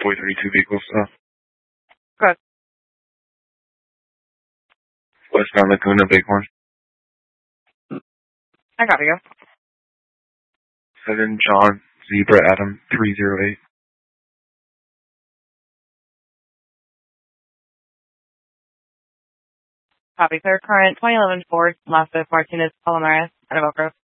432 vehicles. Good. Westbound Laguna, Bighorn. I got you. 7 John Zebra Adam 308. Copy, sir. Current 2011 Ford Mazda Martinez Palomares at Evoque.